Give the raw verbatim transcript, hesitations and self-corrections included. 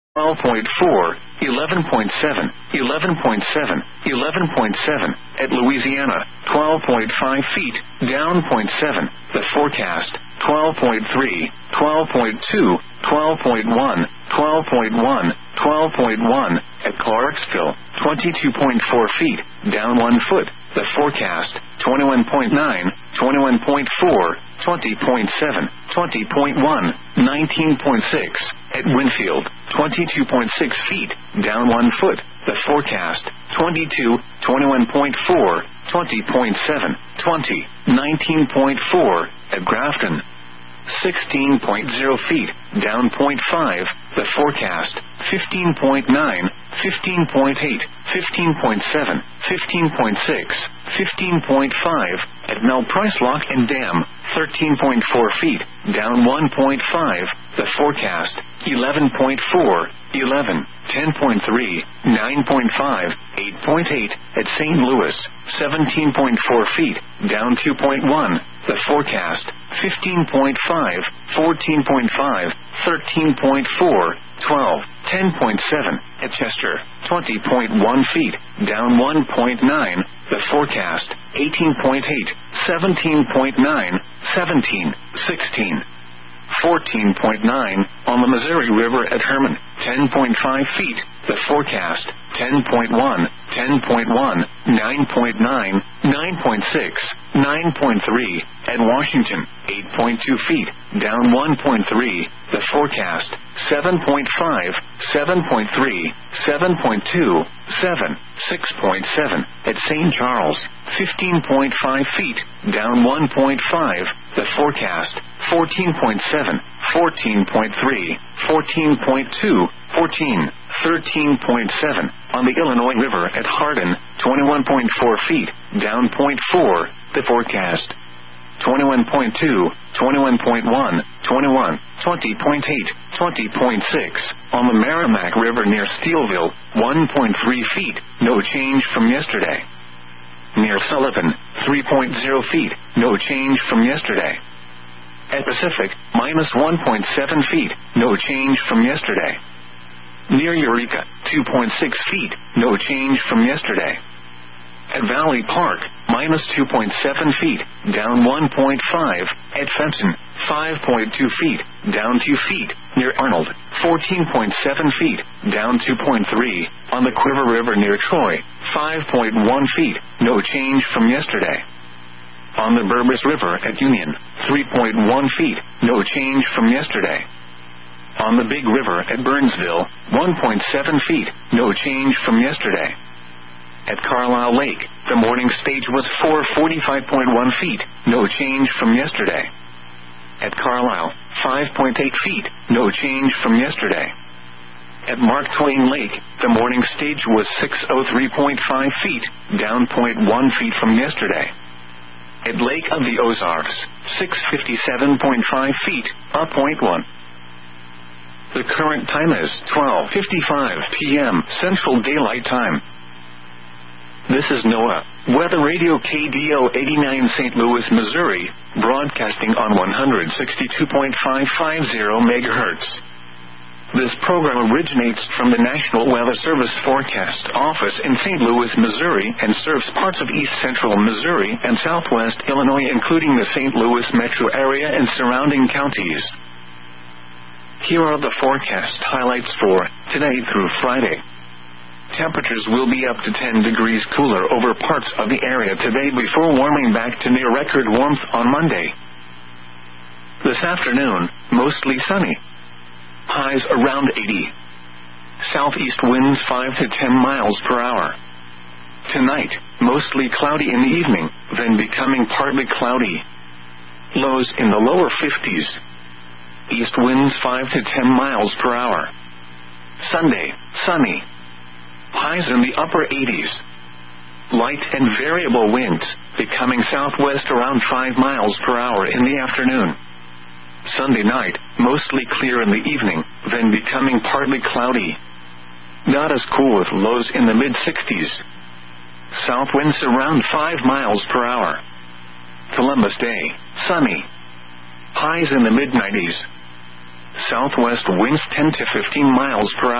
twelve point four, eleven point seven, eleven point seven, eleven point seven. At Louisiana, twelve point five feet, down zero point seven. The forecast, twelve point three, twelve point two, twelve point one, twelve point one, twelve point one. At Clarksville, twenty-two point four feet, down one foot. The forecast, twenty-one point nine, twenty-one point four, twenty point seven, twenty point one, nineteen point six. At Winfield, twenty-two point six feet, down one foot. The forecast, twenty-two, twenty-one point four, twenty point seven, twenty, nineteen point four. At Grafton, sixteen point zero feet, down zero point five. The forecast, fifteen point nine, fifteen point eight, fifteen point seven, fifteen point six, fifteen point five. At Mel Price Lock and Dam, thirteen point four feet, down one point five. The forecast, eleven point four, eleven, ten point three, nine point five, eight point eight. At Saint Louis, seventeen point four feet, down two point one. The forecast, fifteen point five, fourteen point five, thirteen point four, twelve, ten point seven. At Chester, twenty point one feet, down one point nine. The forecast, eighteen point eight, seventeen point nine, seventeen, sixteen, fourteen point nine. On the Missouri River at Herman, ten point five feet. The forecast, ten point one, ten point one, nine point nine, nine point six, nine point three. At Washington, eight point two feet, down one point three. The forecast, seven point five, seven point three, seven point two, seven, six point seven. At Saint Charles, fifteen point five feet, down one point five. The forecast, fourteen point seven, fourteen point three, fourteen point two, fourteen, thirteen point seven. On the Illinois River at Hardin, twenty-one point four feet, down zero point four. The forecast, twenty-one point two, twenty-one point one, twenty-one, twenty point eight, twenty point six. On the Merrimack River near Steelville, one point three feet, no change from yesterday. Near Sullivan, three point zero feet, no change from yesterday. At Pacific, minus one point seven feet, no change from yesterday. Near Eureka, two point six feet, no change from yesterday. At Valley Park, minus two point seven feet, down one point five. At Fenton, five point two feet, down two feet. Near Arnold, fourteen point seven feet, down two point three. On the Quiver River near Troy, five point one feet, no change from yesterday. On the Burbus River at Union, three point one feet, no change from yesterday. On the Big River at Burnsville, one point seven feet, no change from yesterday. At Carlisle Lake, the morning stage was four hundred forty-five point one feet, no change from yesterday. At Carlisle, five point eight feet, no change from yesterday. At Mark Twain Lake, the morning stage was six hundred three point five feet, down zero point one feet from yesterday. At Lake of the Ozarks, six hundred fifty-seven point five feet, up zero point one. The current time is twelve fifty-five p.m. Central Daylight Time. This is NOAA Weather Radio K D O eighty-nine Saint Louis, Missouri, broadcasting on one sixty-two point five five zero megahertz. This program originates from the National Weather Service Forecast Office in Saint Louis, Missouri, and serves parts of east central Missouri and southwest Illinois, including the Saint Louis metro area and surrounding counties. Here are the forecast highlights for today through Friday. Temperatures will be up to ten degrees cooler over parts of the area today before warming back to near record warmth on Monday. This afternoon, mostly sunny. Highs around eighty. Southeast winds five to ten miles per hour. Tonight, mostly cloudy in the evening, then becoming partly cloudy. Lows in the lower fifties. East winds five to ten miles per hour. Sunday, sunny. Highs in the upper eighties. Light and variable winds, becoming southwest around five miles per hour in the afternoon. Sunday night, mostly clear in the evening, then becoming partly cloudy. Not as cool with lows in the mid-sixties. South winds around five miles per hour. Columbus Day, sunny. Highs in the mid-nineties. Southwest winds ten to fifteen miles per hour.